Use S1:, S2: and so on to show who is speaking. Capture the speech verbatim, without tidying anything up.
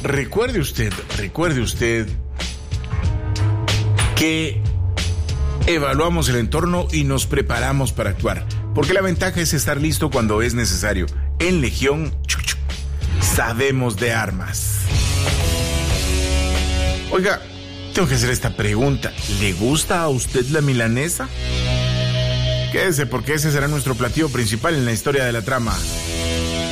S1: recuerde usted, recuerde usted que evaluamos el entorno y nos preparamos para actuar, porque la ventaja es estar listo cuando es necesario. En Legión, chuc, chuc, sabemos de armas. Oiga, tengo que hacer esta pregunta. ¿Le gusta a usted la milanesa? Quédese, porque ese será nuestro platillo principal en la historia de la trama.